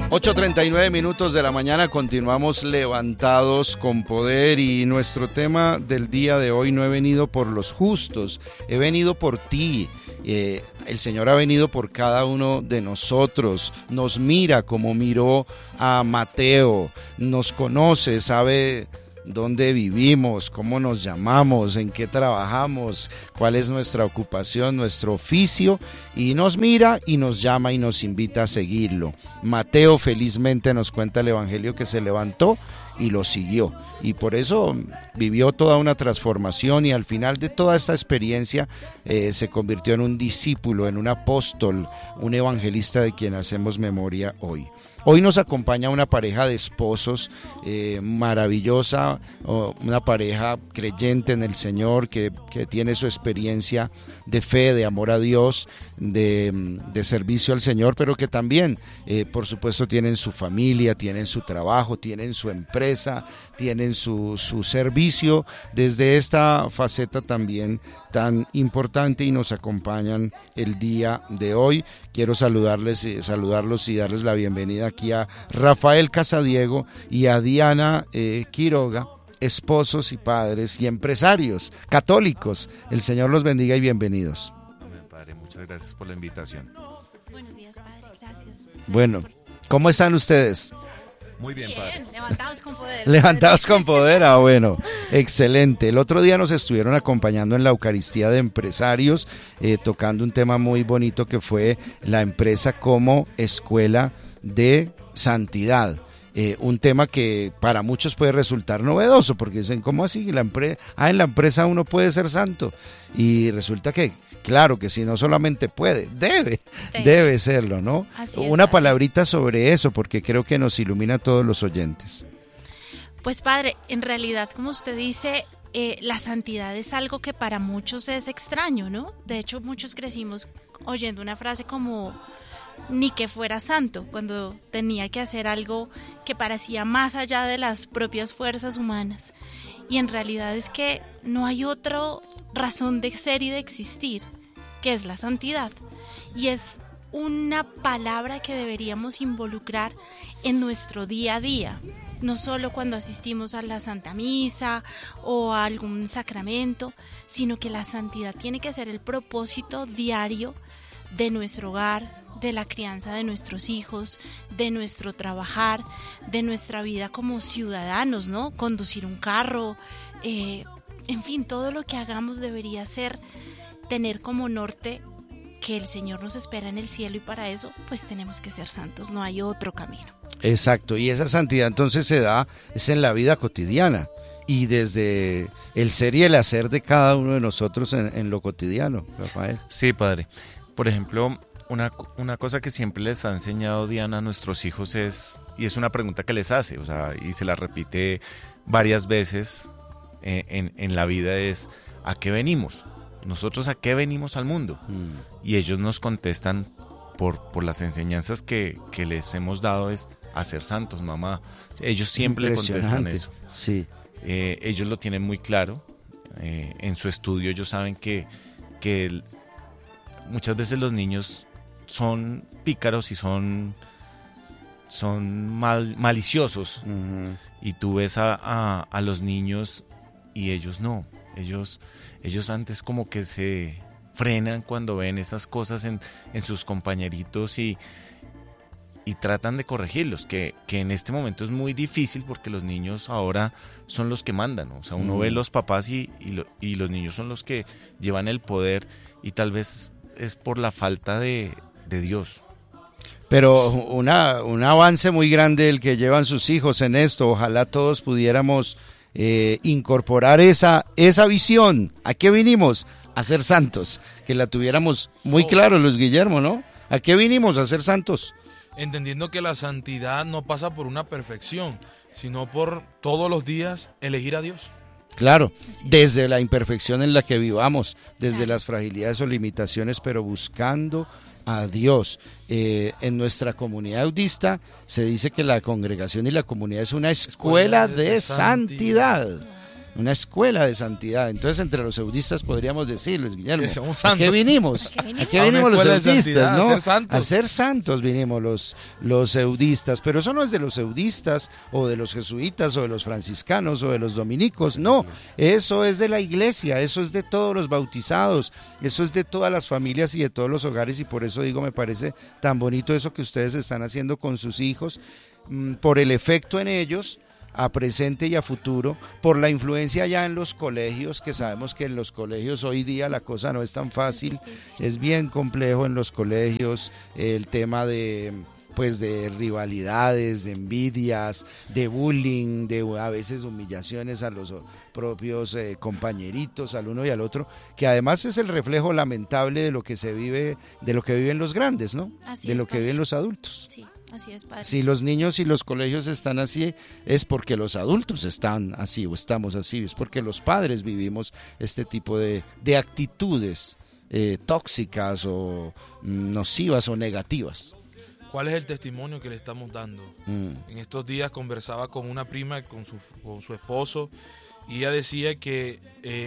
8:39 de la mañana, continuamos levantados con poder y nuestro tema del día de hoy: no he venido por los justos, he venido por ti. El Señor ha venido por cada uno de nosotros, nos mira como miró a Mateo, nos conoce, sabe dónde vivimos, cómo nos llamamos, en qué trabajamos, cuál es nuestra ocupación, nuestro oficio, y nos mira y nos llama y nos invita a seguirlo. Mateo felizmente nos cuenta el Evangelio que se levantó y lo siguió, y por eso vivió toda una transformación, y al final de toda esta experiencia se convirtió en un discípulo, en un apóstol, un evangelista de quien hacemos memoria hoy. Hoy nos acompaña una pareja de esposos maravillosa, una pareja creyente en el Señor que tiene su experiencia de fe, de amor a Dios, de servicio al Señor, pero que también, por supuesto, tienen su familia, tienen su trabajo, tienen su empresa, tienen su servicio desde esta faceta también tan importante, y nos acompañan el día de hoy. Quiero saludarlos y darles la bienvenida aquí a Rafael Casadiego y a Diana Quiroga, esposos y padres y empresarios católicos. El Señor los bendiga y bienvenidos. Amén, Padre, muchas gracias por la invitación. Buenos días, Padre, gracias. Bueno, ¿cómo están ustedes? Muy bien, Padre. Levantados con poder. Levantados con poder, bueno, excelente. El otro día nos estuvieron acompañando en la Eucaristía de empresarios, tocando un tema muy bonito que fue la empresa como escuela de santidad. Un tema que para muchos puede resultar novedoso, porque dicen, ¿cómo así? En la empresa uno puede ser santo. Y resulta que, claro que sí, no solamente puede, debe serlo, ¿no? Una palabrita sobre eso, porque creo que nos ilumina a todos los oyentes. Pues Padre, en realidad, como usted dice, la santidad es algo que para muchos es extraño, ¿no? De hecho, muchos crecimos oyendo una frase como ni que fuera santo, cuando tenía que hacer algo que parecía más allá de las propias fuerzas humanas. Y en realidad es que no hay otra razón de ser y de existir, que es la santidad. Y es una palabra que deberíamos involucrar en nuestro día a día, no solo cuando asistimos a la Santa Misa o a algún sacramento, sino que la santidad tiene que ser el propósito diario de nuestro hogar, de la crianza de nuestros hijos, de nuestro trabajar, de nuestra vida como ciudadanos, ¿no? Conducir un carro, en fin, todo lo que hagamos debería tener como norte que el Señor nos espera en el cielo, y para eso pues tenemos que ser santos, no hay otro camino. Exacto, y esa santidad entonces es en la vida cotidiana, y desde el ser y el hacer de cada uno de nosotros en lo cotidiano, Rafael. Sí, Padre. Por ejemplo, una cosa que siempre les ha enseñado Diana a nuestros hijos es una pregunta que les hace, o sea, y se la repite varias veces en la vida, es: ¿a qué venimos? ¿Nosotros a qué venimos al mundo? Y ellos nos contestan por las enseñanzas que les hemos dado, es a ser santos, mamá. Ellos siempre le contestan eso. Sí. Ellos lo tienen muy claro. En su estudio ellos saben que muchas veces los niños son pícaros y son maliciosos. Uh-huh. Y tú ves a los niños y ellos no. Ellos antes como que se frenan cuando ven esas cosas en sus compañeritos y tratan de corregirlos, que en este momento es muy difícil porque los niños ahora son los que mandan, ¿no? O sea, uno ve los papás y los niños son los que llevan el poder, y tal vez es por la falta de Dios. Pero un avance muy grande el que llevan sus hijos en esto. Ojalá todos pudiéramos incorporar esa visión. ¿A qué vinimos? A ser santos. Que la tuviéramos muy claro, Luis Guillermo, ¿no? ¿A qué vinimos? A ser santos. Entendiendo que la santidad no pasa por una perfección, sino por todos los días elegir a Dios. Claro, desde la imperfección en la que vivamos, desde las fragilidades o limitaciones, pero buscando a Dios. En nuestra comunidad audista se dice que la congregación y la comunidad es una escuela de santidad. una escuela de santidad. Entonces, entre los eudistas podríamos decirlo, Guillermo, Que somos ¿a qué santos. vinimos? ¿A qué A una vinimos los escuela de eudistas, santidad, no? a ser santos. A ser santos vinimos los eudistas, pero eso no es de los eudistas o de los jesuitas o de los franciscanos o de los dominicos, no, eso es de la iglesia, eso es de todos los bautizados, eso es de todas las familias y de todos los hogares, y por eso digo, me parece tan bonito eso que ustedes están haciendo con sus hijos, por el efecto en ellos, a presente y a futuro, por la influencia ya en los colegios, que sabemos que en los colegios hoy día la cosa no es tan fácil, es bien complejo en los colegios, el tema de rivalidades, de envidias, de bullying, de a veces humillaciones a los propios compañeritos, al uno y al otro, que además es el reflejo lamentable de lo que se vive, de lo que viven los grandes, ¿no? Así de es, lo que padre. viven los adultos. Sí, así es, padre. Si los niños y los colegios están así, es porque los adultos están así o estamos así, es porque los padres vivimos este tipo de actitudes tóxicas o nocivas o negativas. ¿Cuál es el testimonio que le estamos dando? En estos días conversaba con una prima, con su esposo, y ella decía que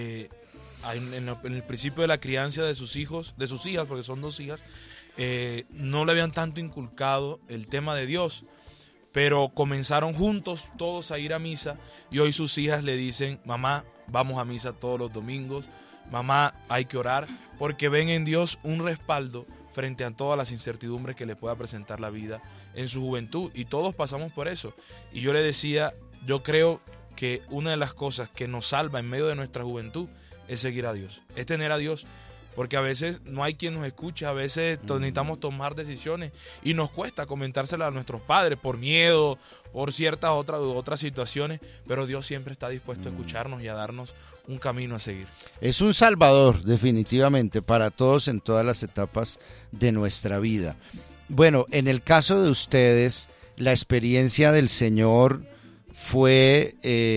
en el principio de la crianza de sus hijos, de sus hijas, porque son 2 hijas, no le habían tanto inculcado el tema de Dios, pero comenzaron juntos todos a ir a misa, y hoy sus hijas le dicen: mamá, vamos a misa todos los domingos, mamá, hay que orar, porque ven en Dios un respaldo frente a todas las incertidumbres que le pueda presentar la vida en su juventud, y todos pasamos por eso. Y yo le decía, yo creo que una de las cosas que nos salva en medio de nuestra juventud es seguir a Dios, es tener a Dios, porque a veces no hay quien nos escuche, a veces necesitamos tomar decisiones y nos cuesta comentárselas a nuestros padres por miedo, por ciertas otras situaciones, pero Dios siempre está dispuesto a escucharnos y a darnos un camino a seguir. Es un salvador, definitivamente, para todos en todas las etapas de nuestra vida. Bueno, en el caso de ustedes, la experiencia del Señor fue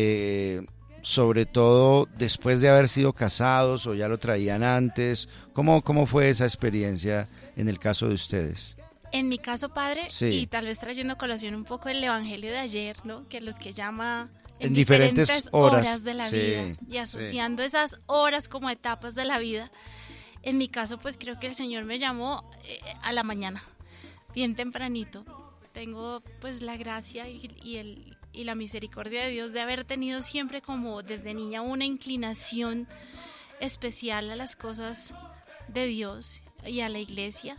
sobre todo después de haber sido casados, o ya lo traían antes. ¿Cómo fue esa experiencia en el caso de ustedes? En mi caso, padre, Sí. y tal vez trayendo a colación un poco el evangelio de ayer, ¿no? Que los que llama En diferentes horas de la sí, vida, y asociando esas horas como etapas de la vida. En mi caso, pues creo que el Señor me llamó a la mañana, bien tempranito. Tengo pues la gracia y la misericordia de Dios de haber tenido siempre, como desde niña, una inclinación especial a las cosas de Dios y a la iglesia.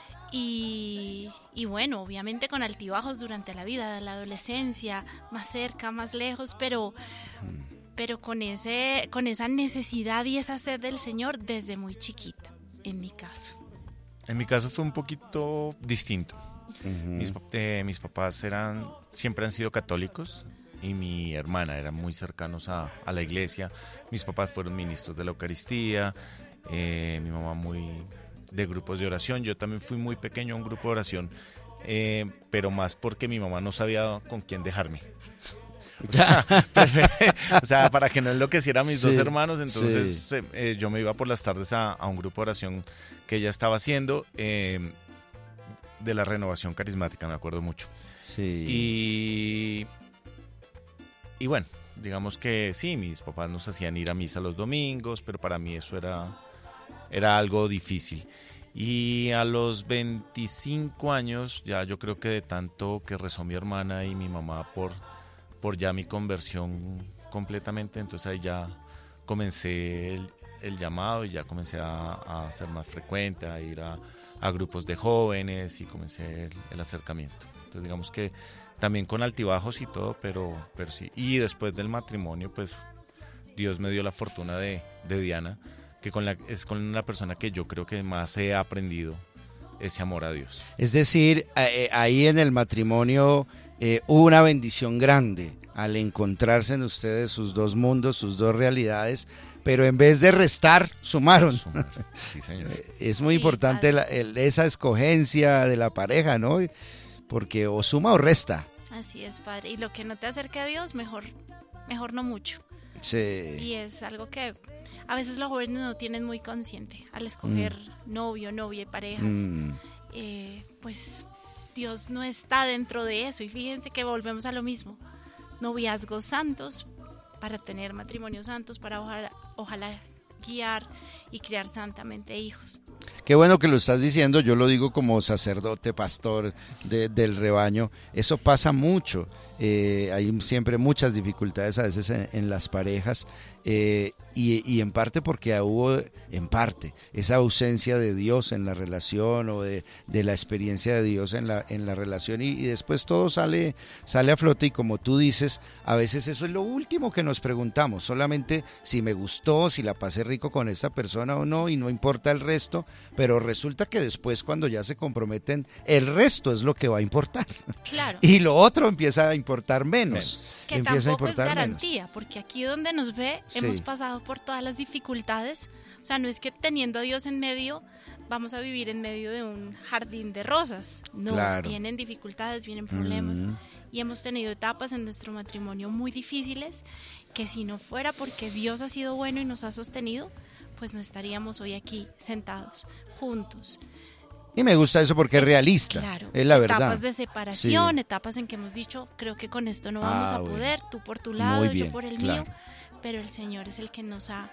Y bueno, obviamente con altibajos durante la vida, la adolescencia, más cerca, más lejos, pero con esa necesidad y esa sed del Señor desde muy chiquita, en mi caso. En mi caso fue un poquito distinto. Mis papás siempre han sido católicos, y mi hermana eran muy cercanos a la iglesia. Mis papás fueron ministros de la Eucaristía, mi mamá muy de grupos de oración. Yo también fui muy pequeño a un grupo de oración, pero más porque mi mamá no sabía con quién dejarme. O sea, para que no enloqueciera a mis dos hermanos, entonces yo me iba por las tardes a un grupo de oración que ella estaba haciendo, de la Renovación Carismática, me acuerdo mucho. Sí. Y bueno, digamos que sí, mis papás nos hacían ir a misa los domingos, pero para mí eso era algo difícil. Y a los 25 años, ya yo creo que de tanto que rezó mi hermana y mi mamá por ya mi conversión completamente, entonces ahí ya comencé el llamado, y ya comencé a ser más frecuente, a ir a grupos de jóvenes, y comencé el acercamiento. Entonces digamos que también con altibajos y todo, pero sí. Y después del matrimonio, pues Dios me dio la fortuna de Diana, que es con la persona que yo creo que más he aprendido ese amor a Dios. Es decir, ahí en el matrimonio hubo una bendición grande al encontrarse en ustedes sus dos mundos, sus dos realidades, pero en vez de restar, sumaron. Sí, señor. Es muy importante esa escogencia de la pareja, ¿no? Porque o suma o resta. Así es, padre. Y lo que no te acerque a Dios, mejor no mucho. Sí. Y es algo que a veces los jóvenes no tienen muy consciente al escoger novio, novia y parejas. Pues Dios no está dentro de eso. Y fíjense que volvemos a lo mismo. Noviazgos santos, para tener matrimonios santos, para ojalá guiar y criar santamente hijos. Qué bueno que lo estás diciendo, yo lo digo como sacerdote, pastor del rebaño, eso pasa mucho, hay siempre muchas dificultades a veces en las parejas, y en parte porque hubo, en parte, esa ausencia de Dios en la relación o de la experiencia de Dios en la relación, y después todo sale a flote, y como tú dices, a veces eso es lo último que nos preguntamos, solamente si me gustó, si la pasé rico con esta persona o no, y no importa el resto, pero resulta que después cuando ya se comprometen, el resto es lo que va a importar. Claro. Y lo otro empieza a importar menos. Que tampoco es garantía, porque aquí donde nos ve hemos pasado por todas las dificultades. O sea, no es que teniendo a Dios en medio vamos a vivir en medio de un jardín de rosas. No, claro. Vienen dificultades, vienen problemas. Y hemos tenido etapas en nuestro matrimonio muy difíciles que si no fuera porque Dios ha sido bueno y nos ha sostenido, pues no estaríamos hoy aquí sentados, juntos. Y me gusta eso porque es realista, claro, es la verdad. Etapas de separación, etapas en que hemos dicho, creo que con esto no vamos a poder, tú por tu lado, yo por el mío, pero el Señor es el que nos ha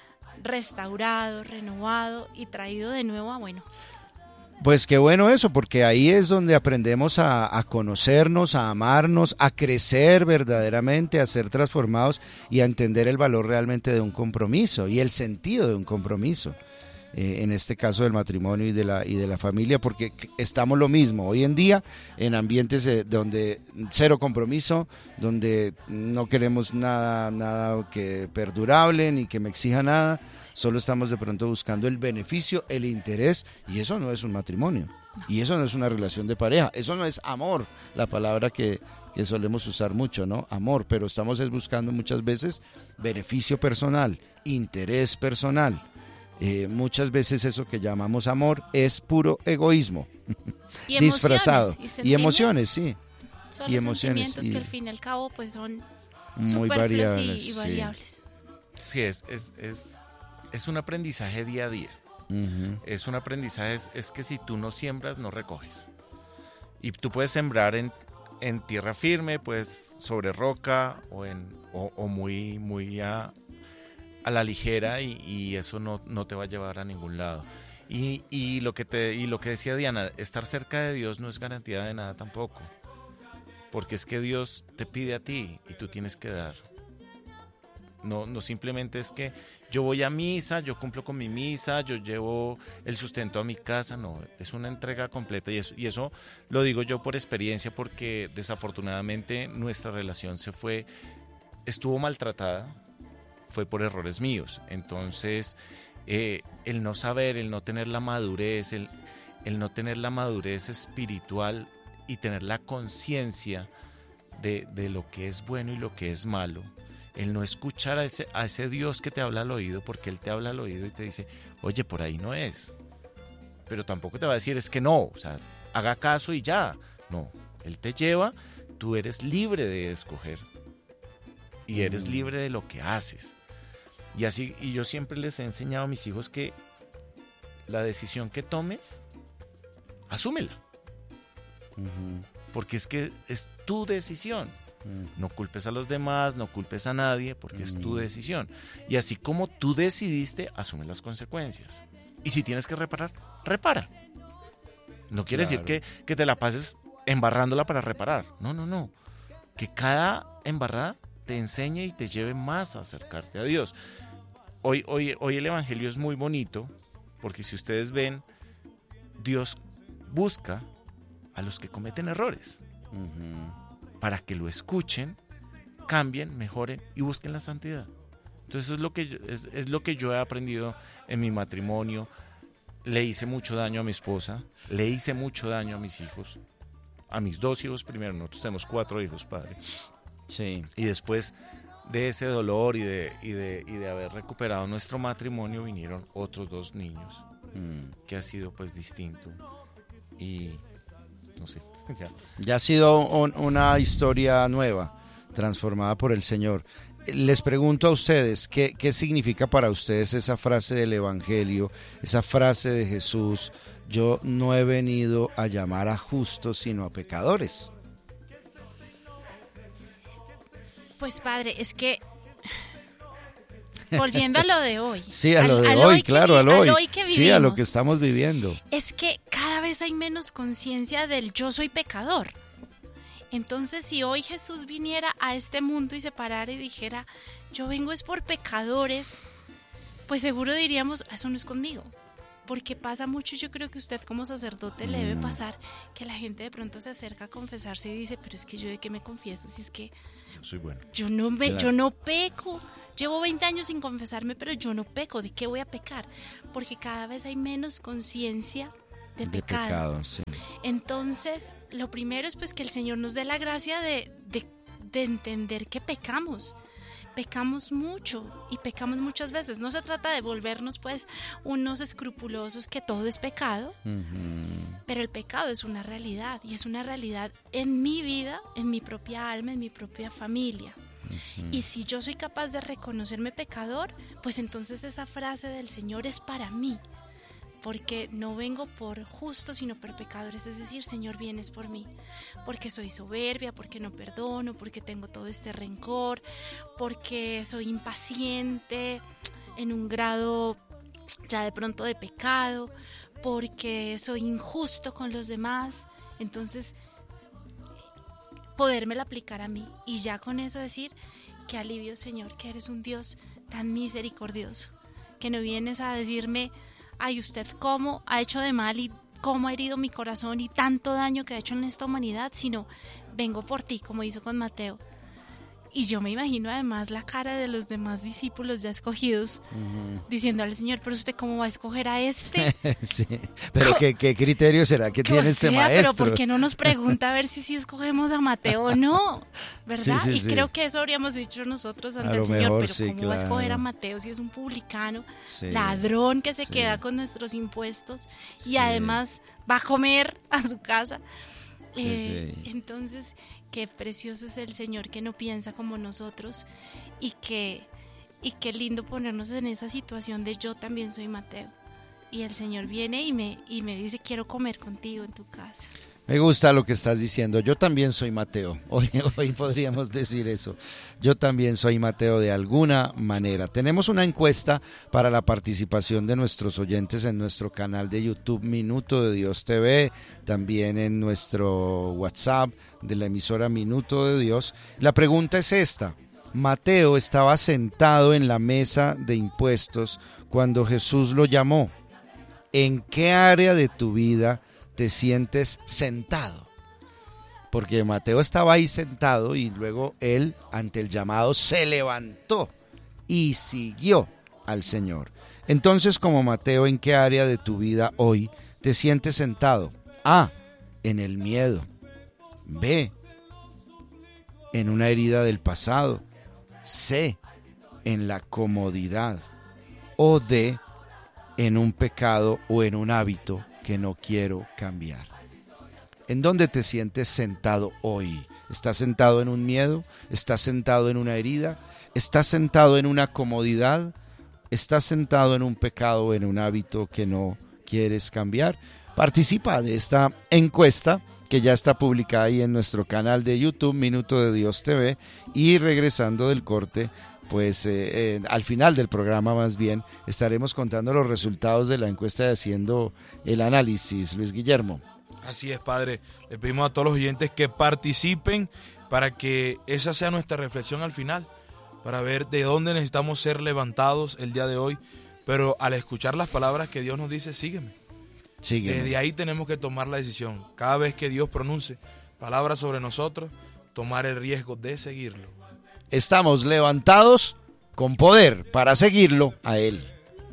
restaurado, renovado y traído de nuevo a bueno. Pues qué bueno eso, porque ahí es donde aprendemos a conocernos, a amarnos, a crecer verdaderamente, a ser transformados y a entender el valor realmente de un compromiso y el sentido de un compromiso. En este caso del matrimonio y de la familia, porque estamos lo mismo hoy en día en ambientes donde cero compromiso, donde no queremos nada que perdurable ni que me exija nada, solo estamos de pronto buscando el beneficio, el interés, y eso no es un matrimonio, y eso no es una relación de pareja, eso no es amor, la palabra que solemos usar mucho, ¿no? Amor, pero estamos buscando muchas veces beneficio personal, interés personal. Muchas veces eso que llamamos amor es puro egoísmo y disfrazado y emociones, sí, son y los sentimientos que al fin y al cabo pues son muy variables y variables. Sí, es un aprendizaje día a día. Es un aprendizaje, es que si tú no siembras no recoges, y tú puedes sembrar en tierra firme, pues sobre roca o muy a la ligera, y eso no te va a llevar a ningún lado. Y lo que decía Diana, estar cerca de Dios no es garantía de nada tampoco, porque es que Dios te pide a ti y tú tienes que dar. No simplemente es que yo voy a misa, yo cumplo con mi misa, yo llevo el sustento a mi casa, no, es una entrega completa, y eso lo digo yo por experiencia, porque desafortunadamente nuestra relación estuvo maltratada, fue por errores míos. Entonces el no saber, el no tener la madurez, el no tener la madurez espiritual y tener la conciencia de lo que es bueno y lo que es malo, el no escuchar a ese Dios que te habla al oído, porque Él te habla al oído y te dice, oye, por ahí no es, pero tampoco te va a decir es que no, o sea, haga caso y ya, no, Él te lleva, tú eres libre de escoger y eres libre de lo que haces. Y yo siempre les he enseñado a mis hijos que la decisión que tomes, asúmela. Porque es que es tu decisión. No culpes a los demás, no culpes a nadie, porque es tu decisión. Y así como tú decidiste, asume las consecuencias. Y si tienes que reparar, repara. No quiere decir que te la pases embarrándola para reparar. No. Que cada embarrada te enseñe y te lleve más a acercarte a Dios. Hoy el evangelio es muy bonito, porque si ustedes ven, Dios busca a los que cometen errores, para que lo escuchen, cambien, mejoren y busquen la santidad. Entonces eso es lo que yo he aprendido en mi matrimonio. Le hice mucho daño a mi esposa, le hice mucho daño a mis hijos, a mis 2 hijos primero, nosotros tenemos 4 hijos, padre. Sí. Y después de ese dolor y de haber recuperado nuestro matrimonio, vinieron otros 2 niños, que ha sido pues distinto, y no sé, ya ha sido una historia nueva, transformada por el Señor. Les pregunto a ustedes, ¿qué significa para ustedes esa frase del evangelio, esa frase de Jesús, yo no he venido a llamar a justos sino a pecadores? Pues padre, es que volviendo a lo de hoy. Sí, a lo de hoy, claro, al hoy. Que sí, a lo que estamos viviendo. Es que cada vez hay menos conciencia del yo soy pecador. Entonces, si hoy Jesús viniera a este mundo y se parara y dijera, yo vengo es por pecadores, pues seguro diríamos, eso no es conmigo. Porque pasa mucho, yo creo que usted como sacerdote le debe pasar que la gente de pronto se acerca a confesarse y dice, pero es que yo de qué me confieso, si es que soy bueno. Yo no peco. Llevo 20 años sin confesarme, pero yo no peco. ¿De qué voy a pecar? Porque cada vez hay menos conciencia de pecado. Sí. Entonces, lo primero es pues que el Señor nos dé la gracia de entender que pecamos. Pecamos mucho y pecamos muchas veces. No se trata de volvernos pues unos escrupulosos que todo es pecado, pero el pecado es una realidad y es una realidad en mi vida, en mi propia alma, en mi propia familia. Y si yo soy capaz de reconocerme pecador, pues entonces esa frase del Señor es para mí. Porque no vengo por justos, sino por pecadores. Es decir, Señor, vienes por mí. Porque soy soberbia, porque no perdono, porque tengo todo este rencor, porque soy impaciente en un grado ya de pronto de pecado, porque soy injusto con los demás. Entonces, podérmela aplicar a mí. Y ya con eso decir, qué alivio, Señor, que eres un Dios tan misericordioso. Que no vienes a decirme, ay, usted cómo ha hecho de mal y cómo ha herido mi corazón y tanto daño que ha hecho en esta humanidad, sino vengo por ti, como hizo con Mateo. Y yo me imagino además la cara de los demás discípulos ya escogidos, diciendo al Señor, pero usted cómo va a escoger a este. Sí, pero ¿qué criterio será que tiene este maestro? Pero ¿por qué no nos pregunta a ver si escogemos a Mateo o no? ¿Verdad? Sí, y creo que eso habríamos dicho nosotros ante el Señor, pero ¿cómo va a escoger a Mateo si es un publicano, ladrón que se queda con nuestros impuestos y además va a comer a su casa? Entonces, qué precioso es el Señor que no piensa como nosotros y qué lindo ponernos en esa situación de yo también soy Mateo. Y el Señor viene y me dice, quiero comer contigo en tu casa. Me gusta lo que estás diciendo. Yo también soy Mateo. Hoy podríamos decir eso. Yo también soy Mateo de alguna manera. Tenemos una encuesta para la participación de nuestros oyentes en nuestro canal de YouTube Minuto de Dios TV, también en nuestro WhatsApp de la emisora Minuto de Dios. La pregunta es esta. Mateo estaba sentado en la mesa de impuestos cuando Jesús lo llamó. ¿En qué área de tu vida te sientes sentado? Porque Mateo estaba ahí sentado y luego él, ante el llamado, se levantó y siguió al Señor. Entonces, como Mateo, ¿en qué área de tu vida hoy te sientes sentado? A, en el miedo. B, en una herida del pasado. C, en la comodidad. O D, en un pecado o en un hábito que no quiero cambiar. ¿En dónde te sientes sentado hoy? ¿Estás sentado en un miedo? ¿Estás sentado en una herida? ¿Estás sentado en una comodidad? ¿Estás sentado en un pecado o en un hábito que no quieres cambiar? Participa de esta encuesta que ya está publicada ahí en nuestro canal de YouTube, Minuto de Dios TV, y regresando del corte, pues al final del programa más bien estaremos contando los resultados de la encuesta y haciendo el análisis, Luis Guillermo. Así es, Padre. Le pedimos a todos los oyentes que participen para que esa sea nuestra reflexión al final, para ver de dónde necesitamos ser levantados el día de hoy. Pero al escuchar las palabras que Dios nos dice, sígueme. Desde ahí tenemos que tomar la decisión. Cada vez que Dios pronuncie palabras sobre nosotros, tomar el riesgo de seguirlo. Estamos levantados con poder para seguirlo a Él.